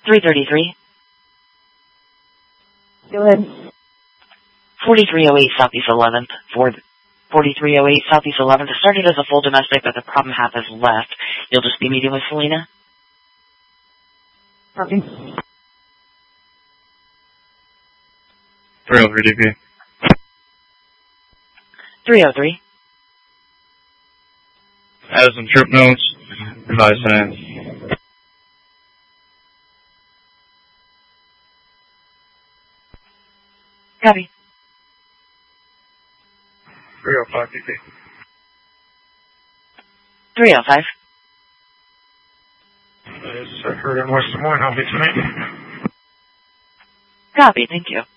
333. Go ahead. 4308 Southeast 11th. 4308 Southeast 11th. It started as a full domestic, but the problem half has left. You'll just be meeting with Selena? Copy. 303 DP. 303. Add some troop notes. Advise plans. Copy. 305 DP. 305. Heard in West Des Moines. I'll be tonight. Copy, thank you.